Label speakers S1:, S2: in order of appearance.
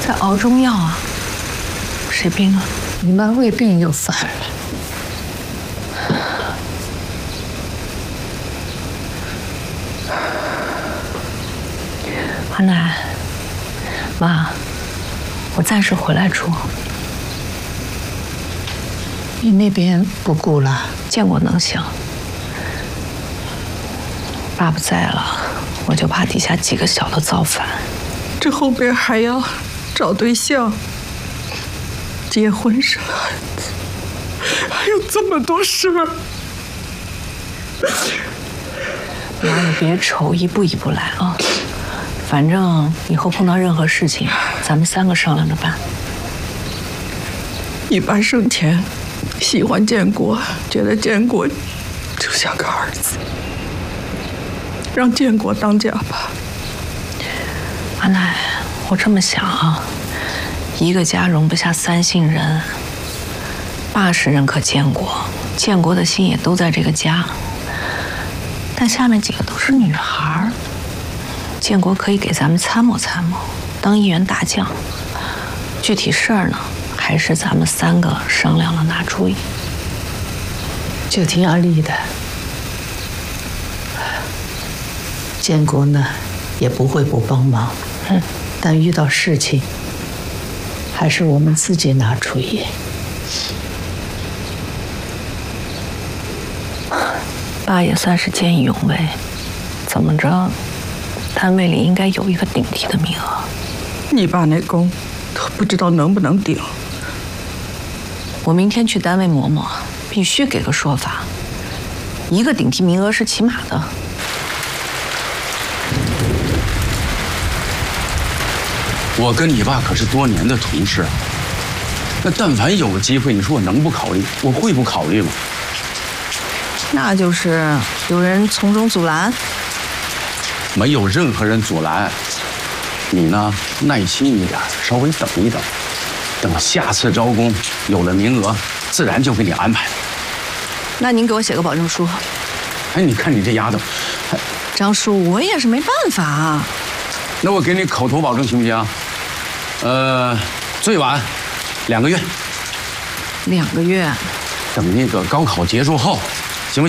S1: 在熬中药啊。谁病了？
S2: 你妈胃病又犯了。
S1: 阿奶，妈，我暂时回来住。
S2: 你那边不顾了？
S1: 建国能行。爸不在了，我就怕底下几个小的造反。
S3: 这后边还要找对象、结婚、生孩子，还有这么多事儿。
S1: 妈，你别愁，一步一步来啊。反正以后碰到任何事情，咱们3个商量着办。
S3: 你爸生前喜欢建国，觉得建国就像个儿子，让建国当家吧。
S1: 阿奶，我这么想啊，一个家容不下3姓人。爸是认可建国，建国的心也都在这个家，但下面几个都是女孩儿。建国可以给咱们参谋参谋，当一员大将。具体事儿呢，还是咱们3个商量了拿主意。
S2: 就听阿丽的。建国呢，也不会不帮忙。但遇到事情，还是我们自己拿主意。
S1: 爸也算是见义勇为，怎么着？单位里应该有一个顶替的名额。
S3: 你爸那功，都不知道能不能顶。
S1: 我明天去单位磨磨，必须给个说法。一个顶替名额是起码的。
S4: 我跟你爸可是多年的同事，那但凡有个机会，你说我能不考虑？我会不考虑吗？
S1: 那就是有人从中阻拦。
S4: 没有任何人阻拦，你呢耐心一点，稍微等一等，等下次招工有了名额，自然就给你安排了。
S1: 那您给我写个保证书。
S4: 哎，你看你这丫头，
S1: 张叔，我也是没办法啊。
S4: 那我给你口头保证行不行？最晚2个月。
S1: 2个月。
S4: 等那个高考结束后，